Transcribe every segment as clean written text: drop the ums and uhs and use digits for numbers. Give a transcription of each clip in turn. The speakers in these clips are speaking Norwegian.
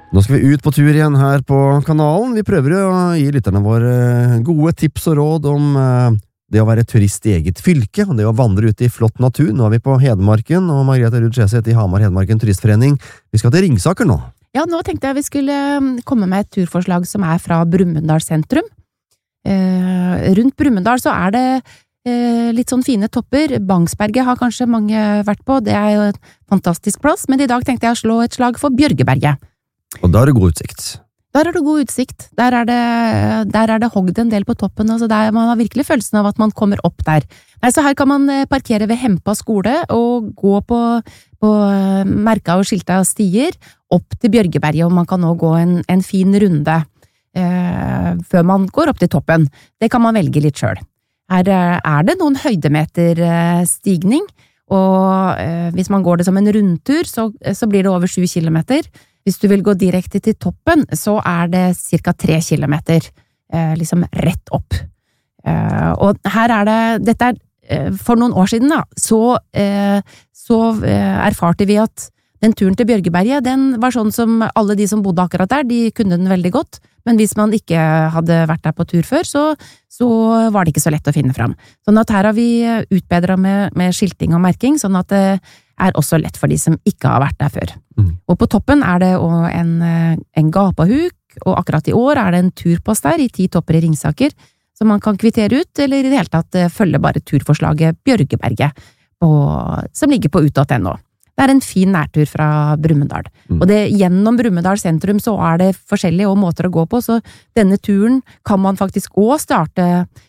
Nå skal vi ut på tur igjen her på kanalen. Vi prøver å gi lytterne våre gode tips og råd om det å være turist i eget fylke, og det å vandre ut i flott natur. Nå er vi på Hedmarken, og Margrethe Ruud Skjeseth i Hamar Hedmarken Turistforening. Vi skal til Ringsaker nå. Ja, nå tenkte jeg vi skulle komme med et turforslag som fra Brumunddal sentrum. Rundt Brumunddal så det litt sånn fine topper. Bangsberget har kanskje mange vært på, det jo en fantastisk plass, men i dag tenkte jeg å slå et slag for Bjørgeberget. Og der det god utsikt. Der det god utsikt. Der det hogd en del på toppen, altså man har virkelig følelsen av at man kommer opp der. Nei, så her kan man parkere ved Hempa skole og gå på merka og skilta stier opp til Bjørgeberget, og man kan nå gå en fin runde før man går opp til toppen. Det kan man velge litt selv. Her det noen høydemeter stigning, og hvis man går det som en rundtur, så blir det over 7 kilometer. Hvis du vil gå direkte til toppen, så det cirka 3 kilometer, liksom rett opp. Og her dette for noen år siden da, så erfarte vi at den turen til Bjørgeberget, den var sånn som alle de som bodde akkurat der, de kunne den veldig godt, men hvis man ikke hadde vært der på tur før, så var det ikke så lett å finne fram. Sånn at her har vi utbedret med skilting og merking, sånn at det også lett for de som ikke har vært der før. Og på toppen det også en gapahuk, og akkurat i år det en turpost der i 10 topper i Ringsaker, som man kan kvittere ut, eller i det hele tatt følge bare turforslaget Bjørgeberget, som ligger på ut.no. Det en fin nærtur fra Brumunddal. Og gjennom Brumunddal sentrum så det forskjellige måter å gå på, så denne turen kan man faktisk også starte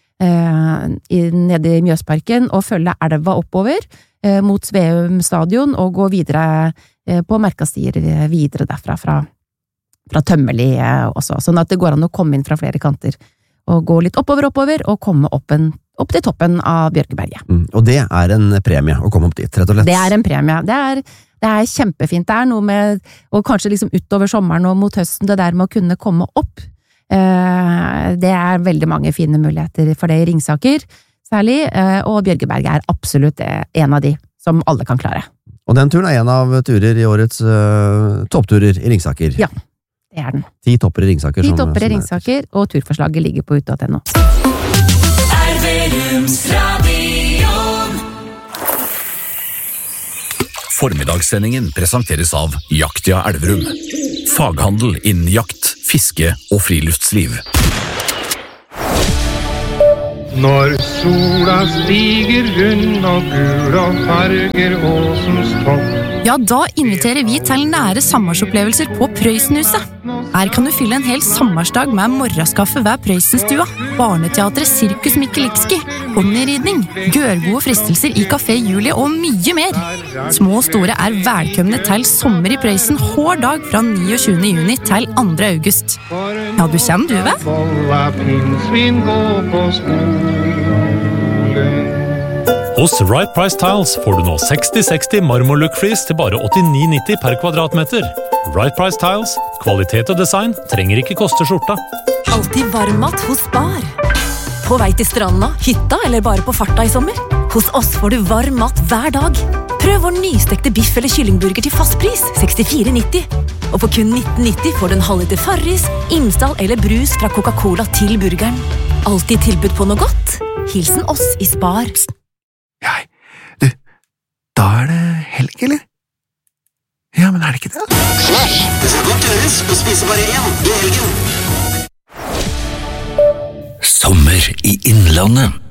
nede i Mjøsparken og følge elva oppover mot Sveum stadion og gå videre på merkastier videre derfra fra Tømmerli også, sånn at det går an å komme inn fra flere kanter og gå litt oppover og komme opp til toppen av Bjørgeberget. Og det en premie å komme opp dit, rett og slett. Det en premie. Det kjempefint. Det noe med, og kanskje liksom utover sommeren og mot høsten, det der med å kunne komme opp. Det veldig mange fine muligheter for det i Ringsaker, særlig, og Bjørgeberget absolutt en av de som alle kan klare. Og den turen en av turer i årets toppturer i Ringsaker. Ja, det den. 10 topper i Ringsaker. 10 topper i Ringsaker, og turforslaget ligger på ut.no. Formiddagssendingen presenteres av Jaktia Elverum. Faghandel innen jakt, fiske og friluftsliv. Når sola stiger rund og gul og farger åsens topp. Ja, da inviterer vi til nære sommersopplevelser på Prøysenhuset. Her kan du fylle en hel sommersdag med morgenskaffe ved Prøysenstua, barneteatret Sirkus Mikkelikski, ponnyridning, gørgode fristelser i Café Julie og mye mer. Små og store velkomne til sommer i Prøysen hver dag fra 29. juni til 2. august. Ja, du kommer du, vet? Bolla pinnsvin gå på skolen. Hos Right Price Tiles får du nå 60-60 marmorlook-flis til bare 89,90 per kvadratmeter. Right Price Tiles, kvalitet og design trenger ikke koste skjorta. Alltid varmmat hos Spar. På vei til stranda, hytta eller bare på farta i sommer? Hos oss får du varm mat hver dag. Prøv vår nystekte biff eller kyllingburger til fastpris, 64,90. Og for kun 19,90 får du en halvliter Farris, Imsdal eller brus fra Coca-Cola til burgeren. Alltid tilbud på noe godt. Hilsen oss i Spar. Da det helg, eller? Ja, men det ikke det? Nei, det skal godt gjøres å spise bare én i helgen. Sommer i Innlandet.